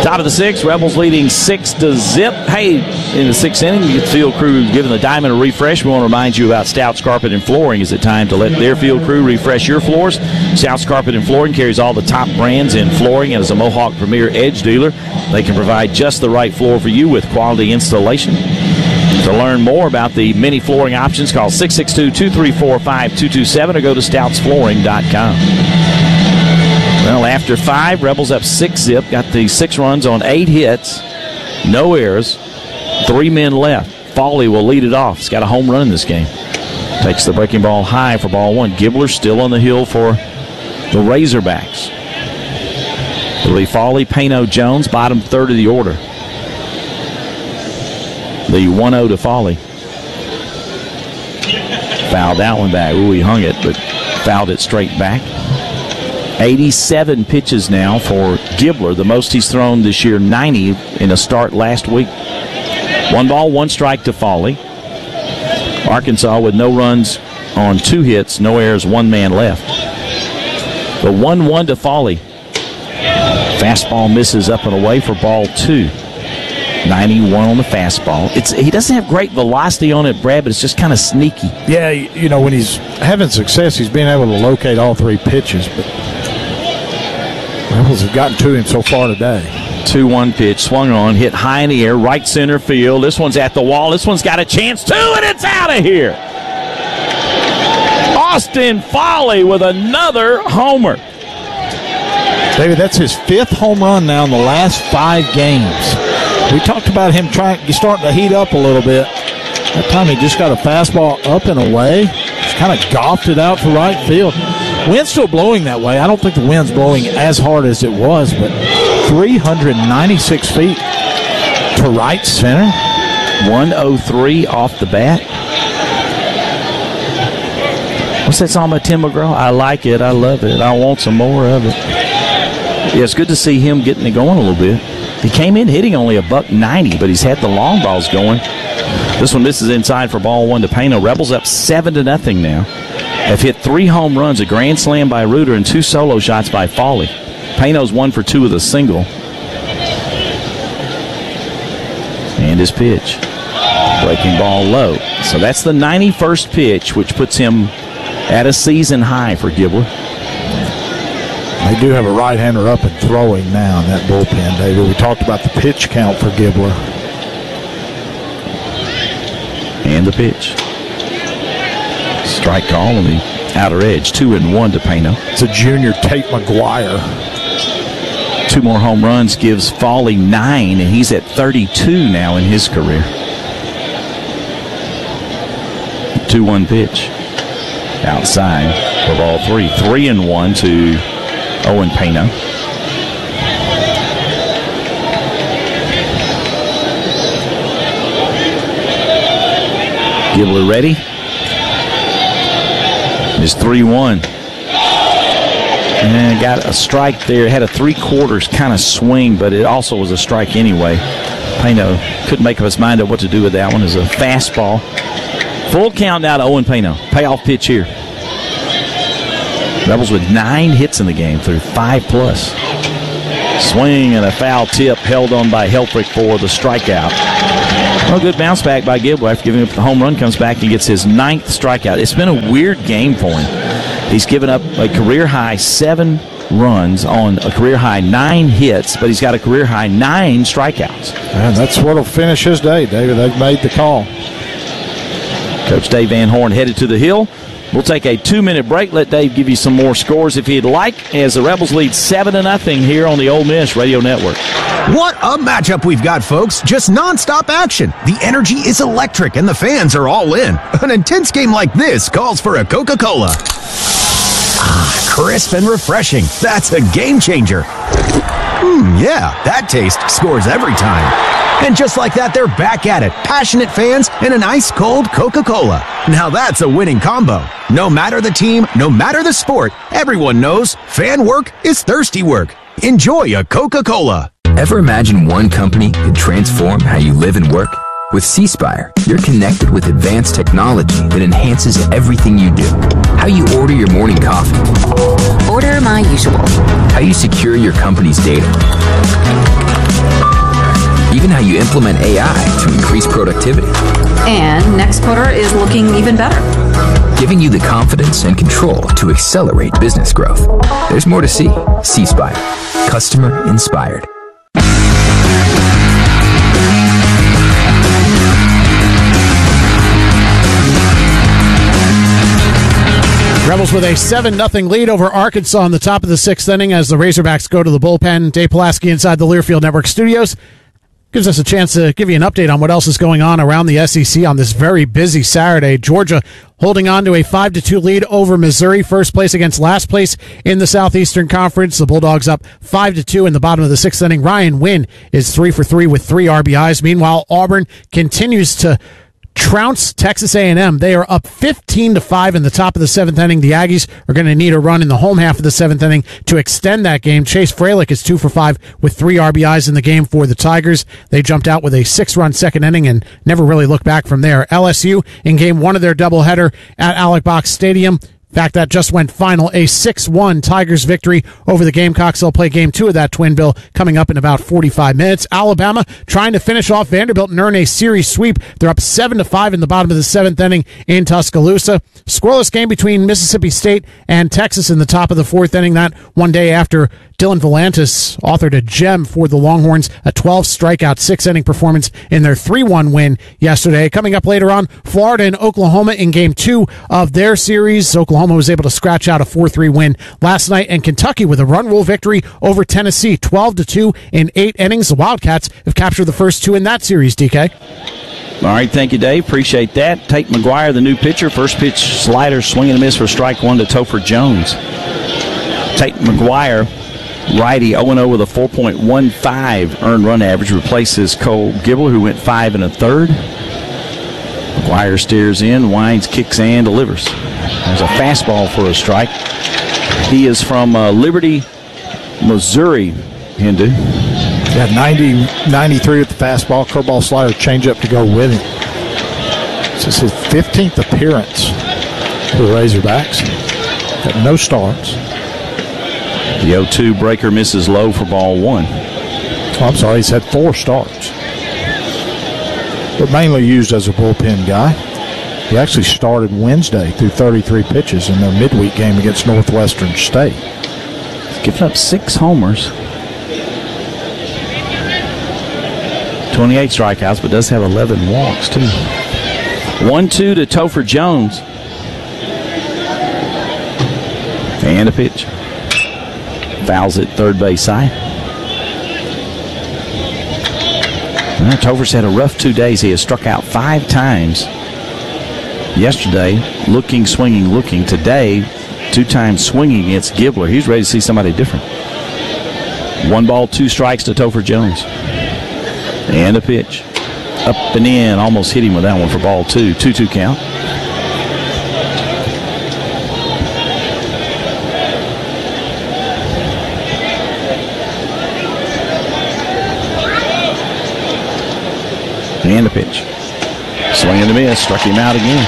Top of the sixth, Rebels leading 6-0. Hey, in the sixth inning, you get the field crew giving the diamond a refresh. We want to remind you about Stouts Carpet and Flooring. Is it time to let their field crew refresh your floors? Stouts Carpet and Flooring carries all the top brands in flooring and is a Mohawk Premier Edge dealer. They can provide just the right floor for you with quality installation. To learn more about the many flooring options, call 662-234-5227 or go to stoutsflooring.com. Well, after 5, Rebels up 6-0. Got the 6 runs on 8 hits. No errors. 3 men left. Foley will lead it off. He's got a home run in this game. Takes the breaking ball high for ball 1. Gibbler still on the hill for the Razorbacks. It'll be Foley, Payno, Jones, bottom third of the order. The 1-0 to Foley. Fouled that one back. Ooh, he hung it, but fouled it straight back. 87 pitches now for Gibbler, the most he's thrown this year, 90 in a start last week. 1 ball, 1 strike to Foley. Arkansas with no runs on 2 hits, no errors, 1 man left. The 1-1 to Foley. Fastball misses up and away for ball 2. 91 on the fastball. He doesn't have great velocity on it, Brad, but it's just kind of sneaky. Yeah, you know, when he's having success, he's been able to locate all 3 pitches, but Rebels have gotten to him so far today. 2-1 pitch, swung on, hit high in the air, right center field. This one's at the wall. This one's got a chance too, and it's out of here. Austin Foley with another homer. David, that's his 5th home run now in the last 5 games. We talked about him starting to heat up a little bit. That time he just got a fastball up and away. Just kind of golfed it out to right field. Wind's still blowing that way. I don't think the wind's blowing as hard as it was, but 396 feet to right center. 103 off the bat. What's that song by Tim McGraw? I like it. I love it. I want some more of it. Yeah, it's good to see him getting it going a little bit. He came in hitting only $190, but he's had the long balls going. This one misses inside for ball 1 to Payno. Rebels up 7-0 now. Have hit 3 home runs, a grand slam by Reuter, and 2 solo shots by Foley. Payno's 1 for 2 with a single. And his pitch. Breaking ball low. So that's the 91st pitch, which puts him at a season high for Gibbler. They do have a right-hander up and throwing now in that bullpen, David. We talked about the pitch count for Gibbler. And the pitch. Strike call on the outer edge. 2-1 to Payno. It's a junior Tate McGuire. 2 more home runs gives Foley 9, and he's at 32 now in his career. 2-1 pitch. Outside for ball 3. 3-1 to Owen Payno. Gibbler ready. It's 3-1. And got a strike there. Had a 3/4 kind of swing, but it also was a strike anyway. Payno couldn't make up his mind on what to do with that one. It's a fastball. Full count now to Owen Payno. Payoff pitch here. Rebels with 9 hits in the game through 5+. Swing and a foul tip held on by Helfrich for the strikeout. Well, good bounce back by Gibbler after giving up the home run. Comes back and gets his 9th strikeout. It's been a weird game for him. He's given up a career-high 7 runs on a career-high 9 hits, but he's got a career-high 9 strikeouts. And that's what will finish his day, David. They've made the call. Coach Dave Van Horn headed to the hill. We'll take a 2-minute break. Let Dave give you some more scores if he'd like, as the Rebels lead 7-0 here on the Ole Miss Radio Network. What a matchup we've got, folks. Just nonstop action. The energy is electric, and the fans are all in. An intense game like this calls for a Coca-Cola. Crisp and refreshing. That's a game changer. Yeah, that taste scores every time. And just like that, they're back at it. Passionate fans and an ice-cold Coca-Cola. Now that's a winning combo. No matter the team, no matter the sport, everyone knows fan work is thirsty work. Enjoy a Coca-Cola. Ever imagine one company could transform how you live and work? With C-Spire, you're connected with advanced technology that enhances everything you do. How you order your morning coffee. Order my usual. How you secure your company's data. even how you implement AI to increase productivity. And next quarter is looking even better, giving you the confidence and control to accelerate business growth. There's more to see. C-Spire. Customer inspired. Rebels with a 7-0 lead over Arkansas in the top of the 6th inning as the Razorbacks go to the bullpen. Dave Pulaski inside the Learfield Network studios gives us a chance to give you an update on what else is going on around the SEC on this very busy Saturday. Georgia holding on to a 5-2 lead over Missouri, first place against last place in the Southeastern Conference. The Bulldogs up 5-2 in the bottom of the 6th inning. Ryan Wynn is 3 for 3 with 3 RBIs. Meanwhile, Auburn continues to trounce Texas A&M. They are up 15-5 in the top of the 7th inning. The Aggies are going to need a run in the home half of the 7th inning to extend that game. Chase Fralick is 2 for 5 with 3 RBIs in the game for the Tigers. They jumped out with a 6-run second inning and never really looked back from there. LSU in game 1 of their doubleheader at Alex Box Stadium. In fact, that just went final, a 6-1 Tigers victory over the Gamecocks. They'll play game 2 of that twin bill coming up in about 45 minutes. Alabama trying to finish off Vanderbilt and earn a series sweep. They're up 7-5 in the bottom of the 7th inning in Tuscaloosa. Scoreless game between Mississippi State and Texas in the top of the 4th inning. That one day after Dylan Volantis authored a gem for the Longhorns, a 12-strikeout, 6-inning performance in their 3-1 win yesterday. Coming up later on, Florida and Oklahoma in Game 2 of their series. Oklahoma was able to scratch out a 4-3 win last night, and Kentucky with a run rule victory over Tennessee, 12-2 in 8 innings. The Wildcats have captured the first 2 in that series, DK. All right, thank you, Dave. Appreciate that. Tate McGuire, the new pitcher. First pitch slider, swing and a miss for strike 1 to Topher Jones. Tate McGuire, righty, 0-0 with a 4.15 earned run average, replaces Cole Gibbler, who went 5 1/3. McGuire steers in, winds, kicks, and delivers. There's a fastball for a strike. He is from Liberty, Missouri, Hindu. Got 93 with the fastball, curveball, slider, changeup to go with him. This is his 15th appearance for the Razorbacks. Got no starts. The 0-2 breaker misses low for ball 1. Oh, I'm sorry, he's had 4 starts. But mainly used as a bullpen guy. He actually started Wednesday through 33 pitches in their midweek game against Northwestern State. He's given up 6 homers. 28 strikeouts, but does have 11 walks, too. 1-2 to Topher Jones. And a pitch. Fouls it third base side. Topher's had a rough 2 days. He has struck out 5 times. Yesterday, looking, swinging, looking. Today, 2 times swinging against Gibbler. He's ready to see somebody different. 1 ball, 2 strikes to Topher Jones. And a pitch. Up and in. Almost hit him with that one for ball 2. 2-2 count. And a pitch. Swing and a miss. Struck him out again.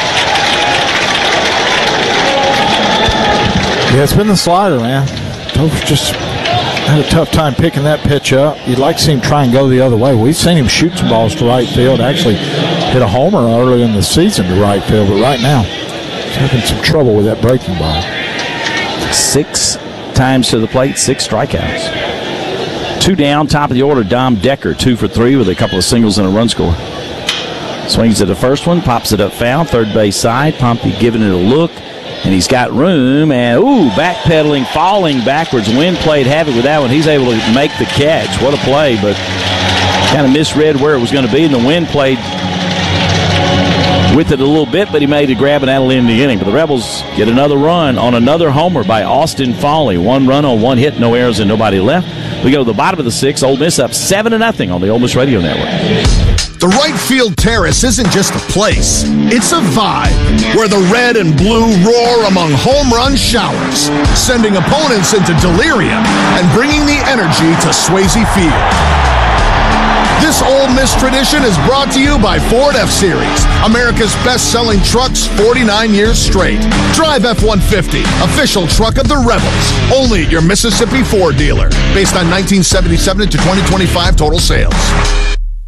Yeah, it's been the slider, man. Topher's just had a tough time picking that pitch up. You'd like to see him try and go the other way. We've seen him shoot some balls to right field. Actually hit a homer early in the season to right field, but right now he's having some trouble with that breaking ball. 6 times to the plate, 6 strikeouts. 2 down, top of the order, Dom Decker, 2 for 3 with a couple of singles and a run score. Swings at the first one, pops it up foul, third base side. Pompey giving it a look, and he's got room, and backpedaling, falling backwards. Wynn played havoc with that one. He's able to make the catch. What a play, but kind of misread where it was going to be, and the Wynn played with it a little bit, but he made a grab, and that'll end the inning. But the Rebels get another run on another homer by Austin Foley. 1 run on 1 hit, no errors, and nobody left. We go to the bottom of the 6th. Ole Miss up 7-0 on the Ole Miss Radio Network. The right field terrace isn't just a place, it's a vibe where the red and blue roar among home run showers, sending opponents into delirium and bringing the energy to Swayze Field. This Ole Miss tradition is brought to you by Ford F-Series, America's best-selling trucks 49 years straight. Drive F-150, official truck of the Rebels, only at your Mississippi Ford dealer, based on 1977 to 2025 total sales.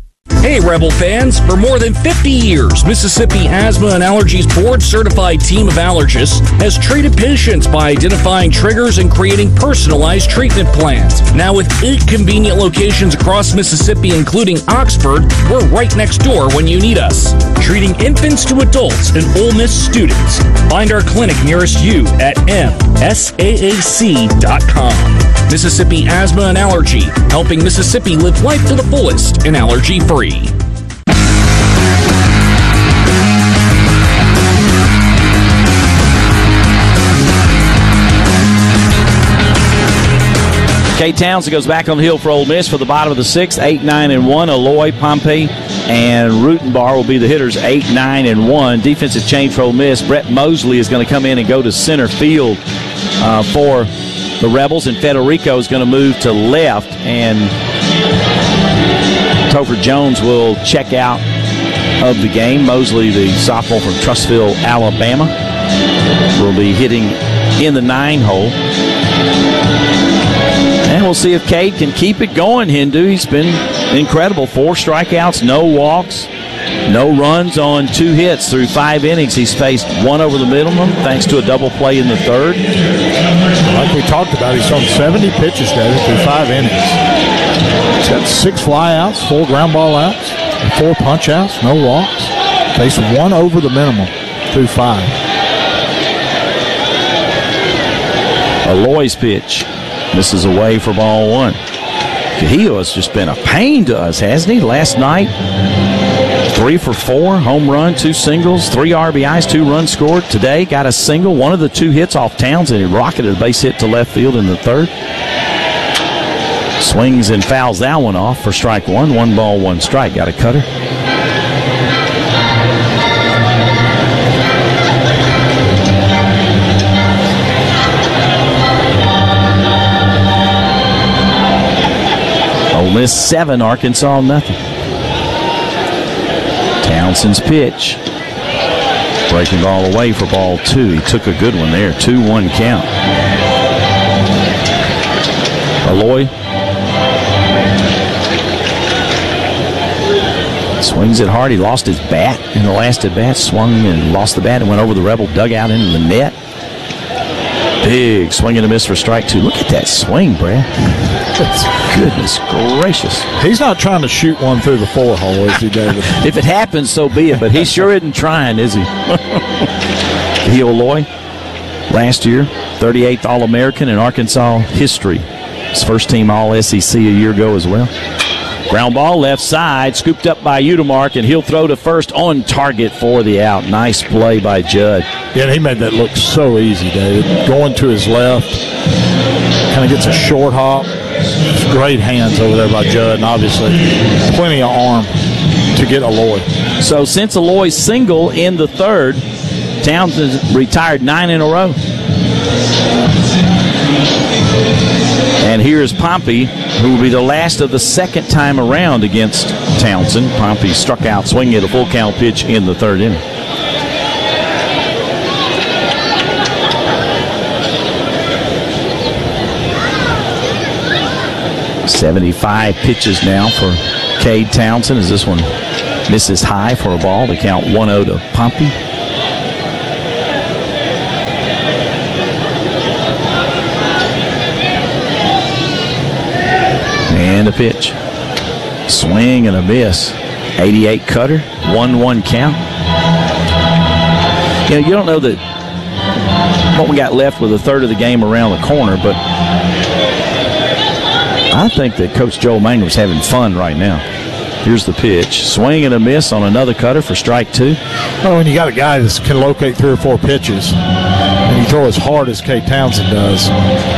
Hey, Rebel fans. For more than 50 years, Mississippi Asthma and Allergies board-certified team of allergists has treated patients by identifying triggers and creating personalized treatment plans. Now with 8 convenient locations across Mississippi, including Oxford, we're right next door when you need us. Treating infants to adults and Ole Miss students. Find our clinic nearest you at msaac.com. Mississippi Asthma and Allergy, helping Mississippi live life to the fullest and allergy-free. Cade Townsend goes back on the hill for Ole Miss for the bottom of the 6th, 8-9-1. Aloy, Pompey, and Rutenbar will be the hitters, 8-9-1. Defensive change for Ole Miss. Brett Mosley is going to come in and go to center field for the Rebels, and Federico is going to move to left, and Topher Jones will check out of the game. Mosley, the sophomore from Trussville, Alabama, will be hitting in the 9-hole. And we'll see if Cade can keep it going, Hindu. He's been incredible. 4 strikeouts, no walks, no runs on 2 hits through 5 innings. He's faced 1 over the minimum thanks to a double play in the 3rd. Like we talked about, he's thrown 70 pitches, David, through 5 innings. He's got 6 flyouts, 4 ground ball outs, 4 punch outs, no walks. Faced 1 over the minimum through 5. Aloy's pitch. Misses away for ball 1. Cahillo has just been a pain to us, hasn't he? Last night, 3 for 4, home run, 2 singles, 3 RBIs, 2 runs scored. Today, got a single, 1 of the 2 hits off Townsend. He rocketed a base hit to left field in the 3rd. Swings and fouls that one off for strike 1. 1 ball, 1 strike. Got a cutter. Ole Miss 7, Arkansas nothing. Townsend's pitch. Breaking ball away for ball 2. He took a good one there. 2-1 count. Aloy swings it hard. He lost his bat in the last at bat. Swung and lost the bat and went over the Rebel dugout into the net. Big swing and a miss for strike 2. Look at that swing, Brad. Goodness gracious. He's not trying to shoot one through the 4-hole, is he, David? If it happens, so be it, but he sure isn't trying, is he? Aloy, last year, 38th All-American in Arkansas history. His first team All-SEC a year ago as well. Ground ball left side, scooped up by Udemark, and he'll throw to first on target for the out. Nice play by Judd. Yeah, he made that look so easy, David. Going to his left, kind of gets a short hop. Great hands over there by Judd, and obviously plenty of arm to get Aloy. So since Aloy's single in the 3rd, Townsend retired 9 in a row. And here's Pompey, who will be the last of the 2nd time around against Townsend. Pompey struck out swinging at a full count pitch in the 3rd inning. .75 pitches now for Cade Townsend as this one misses high for a ball to count 1-0 to Pompey. And a pitch. Swing and a miss. 88 cutter, 1-1 count. You know, you don't know that what we got left with a third of the game around the corner, but I think that Coach Joel Mangum's having fun right now. Here's the pitch. Swing and a miss on another cutter for strike 2. Well, when you got a guy that can locate 3 or 4 pitches and you throw as hard as Cade Townsend does,